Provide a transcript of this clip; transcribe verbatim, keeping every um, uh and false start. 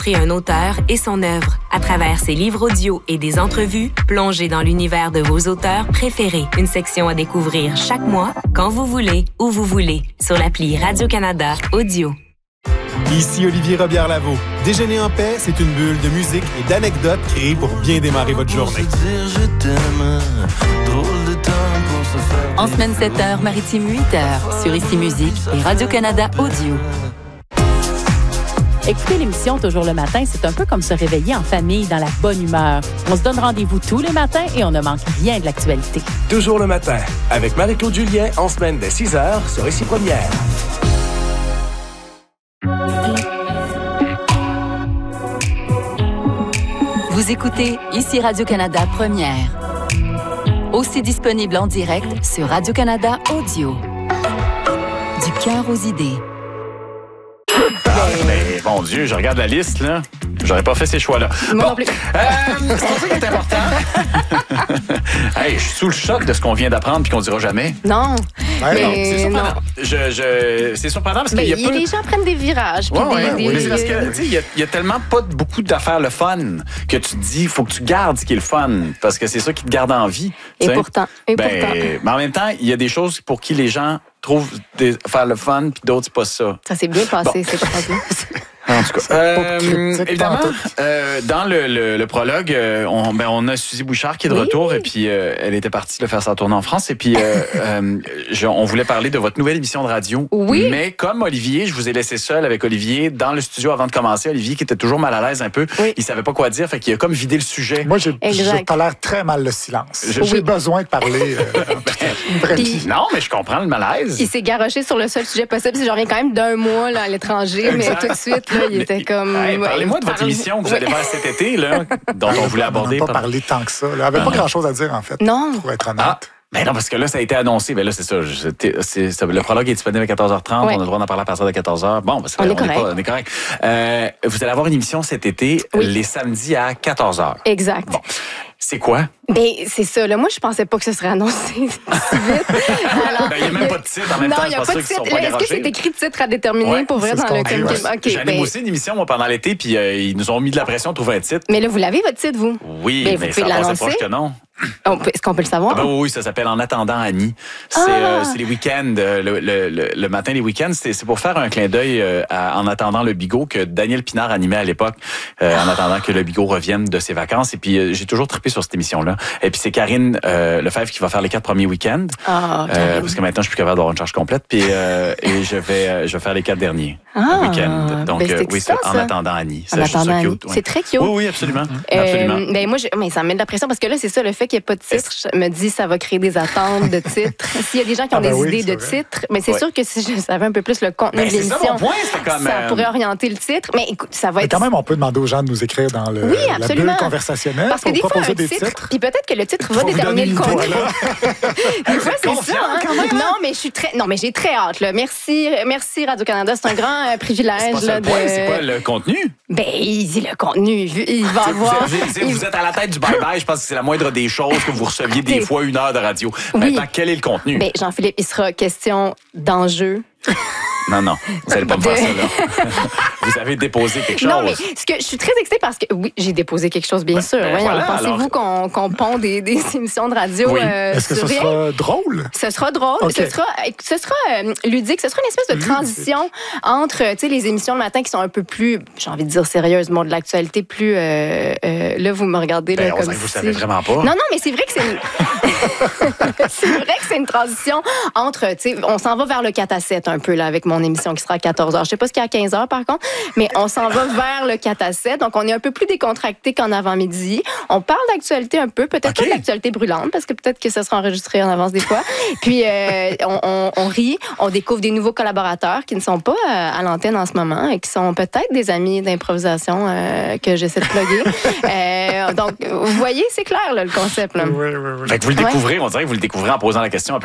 un auteur et son œuvre. À travers ses livres audio et des entrevues, plongez dans l'univers de vos auteurs préférés. Une section à découvrir chaque mois, quand vous voulez, où vous voulez, sur l'appli Radio-Canada Audio. Ici Olivier Robillard-Lavaux. Déjeuner en paix, c'est une bulle de musique et d'anecdotes créées pour bien démarrer votre journée. En semaine sept heures, maritime huit heures, sur Ici Musique et Radio-Canada Audio. Écouter l'émission Toujours le matin, c'est un peu comme se réveiller en famille, dans la bonne humeur. On se donne rendez-vous tous les matins et on ne manque rien de l'actualité. Toujours le matin, avec Marie-Claude Julien, en semaine dès six heures, sur Ici Première. Vous écoutez Ici Radio-Canada Première. Aussi disponible en direct sur Radio-Canada Audio. Du cœur aux idées. Ah, mais mon Dieu, je regarde la liste, là. J'aurais pas fait ces choix-là. Moi bon, non plus. Euh, c'est pour ça qu'il est important. Hey, je suis sous le choc de ce qu'on vient d'apprendre puis qu'on dira jamais. Non. Ouais, mais non, c'est surprenant. non. Je, je, c'est surprenant parce qu'il y a il, peu... Les gens prennent des virages. Puis Ouais, des, ouais, des, oui, c'est parce que, tu sais, il y, a, il y a tellement pas de- beaucoup d'affaires le fun que tu te dis, il faut que tu gardes ce qui est le fun parce que c'est ça qui te garde en vie. Et tu sais. pourtant. Et Ben, pourtant. mais en même temps, il y a des choses pour qui les gens trouvent des, faire le fun puis d'autres, c'est pas ça. Ça s'est bien passé, Bon. cette phrase-là. En tout cas, euh, critique évidemment, tantôt. euh, dans le, le, le prologue, euh, on, ben, on a Suzy Bouchard qui est de Oui. retour et puis euh, elle était partie de faire sa tournée en France et puis euh, euh, je- on voulait parler de votre nouvelle émission de radio. Oui. Mais comme Olivier, je vous ai laissé seul avec Olivier dans le studio avant de commencer. Olivier qui était toujours mal à l'aise un peu, Oui. il savait pas quoi dire, fait qu'il a comme vidé le sujet. Moi, j'ai, Exact. je tolère très mal le silence. Je- J'ai Oui. besoin de parler. Euh, en toute une vraie Puis- vie. Non, mais je comprends le malaise. Il s'est garoché sur le seul sujet possible. C'est genre, il reviens quand même d'un mois là, à l'étranger, mais Exact. tout de suite, là, il Mais- était comme. Hey, ouais, parlez-moi de votre parle- émission que vous Oui. allez faire cet été, là, dont on voulait On aborder. n'a pas pendant- parlé tant que ça. là. Elle avait pas grand-chose à dire, en fait. Non. Pour être honnête. Ah, ben non, parce que là, ça a été annoncé. Ben là, c'est ça. je- t'es- c'est- ça- le prologue est disponible à quatorze heures trente. Ouais. On a le droit d'en parler à partir de quatorze heures. Bon, ben, c'est- On est on, est correct. pas- on est correct. Euh, vous allez avoir une émission cet été, Oui. les samedis à quatorze heures. Exact. Bon. C'est quoi? Ben, c'est ça. Là, moi, je pensais pas que ce serait annoncé si vite. Alors, Ben, il n'y a même pas de titre en même non, temps. il n'y Je a pense pas de qu'ils sont titre. pas Là, Est-ce que garochés. c'est écrit titre à déterminer Ouais, pour vrai c'est dans ce le qu'on dit, communiqué? ouais. OK, J'anime ben, aussi une émission moi, pendant l'été, puis euh, ils nous ont mis de la pression de trouver un titre. mais là, vous l'avez, votre titre, vous? Oui, Ben, vous mais pouvez ça passe l'annoncer? proche que non. On peut- Est-ce qu'on peut le savoir? Ah ben oui, ça s'appelle En attendant Annie. C'est Ah! euh, c'est les week-ends, euh, le, le, le, le matin, les week-ends. C'est c'est pour faire un clin d'œil euh, à En attendant le bigot que Daniel Pinard animait à l'époque, euh, en attendant que le bigot revienne de ses vacances. Et puis, euh, j'ai toujours trippé sur cette émission-là. Et puis, c'est Karine euh, Lefebvre qui va faire les quatre premiers week-ends. Ah, Euh, Karine. parce que maintenant, je suis plus capable d'avoir une charge complète. Puis, euh, et je vais, euh, je vais faire les quatre derniers Ah, week-ends. Donc, ben, c'est euh, oui, c'est excitant, En ça. attendant Annie. En Ça, je trouve ça attendant, cute, ouais. c'est très cute. Oui, oui, absolument. Euh, absolument. ben moi, je, mais ça me met de la pression parce que là, c'est ça, le fait qu'il n'y ait pas de titre, je me dis ça va créer des attentes de titres. S'il y a des gens qui ont Ah ben des oui, idées c'est de vrai. titres, mais c'est Ouais. sûr que si je savais un peu plus le contenu Ben, de c'est ça l'émission, mon point, c'était comme, ça euh, pourrait orienter le titre. Mais écoute, ça va Mais être... quand même, on peut demander aux gens de nous écrire dans le, Oui, la absolument. bulle conversationnelle Parce que pour des fois, proposer un des titre, titres. puis peut-être que le titre va Pour vous déterminer donner le une contenu. idée, voilà. Des fois, c'est Confiant, ça. hein. quand même, hein? Non, mais je suis très, non, mais j'ai très hâte. Là. Merci, merci Radio-Canada. C'est un grand euh, C'est privilège. pas ça là, le point, de... c'est quoi le contenu? Ben, il dit le contenu. Il il va Vous, avoir. vous- vous- il- vous êtes à la tête du bye-bye, je pense que c'est la moindre des choses que vous receviez des T'es- fois une heure de radio. Oui. Maintenant, quel est le contenu? Ben, Jean-Philippe, il sera question d'enjeux. Non, non, vous allez pas me De- faire ça, là. Vous avez déposé quelque chose. Non, mais ce que je suis très excitée parce que oui, j'ai déposé quelque chose, bien Ben, sûr. ben Voyons, voilà, pensez-vous alors- qu'on qu'on pond des, des émissions de radio Oui. euh, Est-ce que sur ce rien? sera drôle? Ce sera drôle, Ok. ce sera, ce sera euh, ludique, ce sera une espèce de Ludique. transition entre tu sais, les émissions le matin qui sont un peu plus, j'ai envie de dire sérieusement, de l'actualité plus. Euh, euh, là, vous me regardez là, Ben, on comme dirait que vous si- savez vraiment pas. Non, non, mais c'est vrai que c'est une... c'est vrai que c'est une transition entre, tu sais, on s'en va vers le quatre à sept un peu là avec mon émission qui sera à quatorze heures. Je sais pas ce qu'il y a à quinze heures par contre, mais on s'en va vers le quatre à sept. Donc on est un peu plus décontracté qu'en avant-midi. On parle d'actualité un peu, peut-être OK. pas d'actualité brûlante parce que peut-être que ça sera enregistré en avance des fois. Puis euh, on, on, on rit, on découvre des nouveaux collaborateurs qui ne sont pas euh, à l'antenne en ce moment et qui sont peut-être des amis d'improvisation euh, que j'essaie de plugger. Euh, donc vous voyez, c'est clair là, le concept là. Oui, oui, oui. Fait que vous le Ouais. découvrez, on dirait que vous le découvrez en posant la question un peu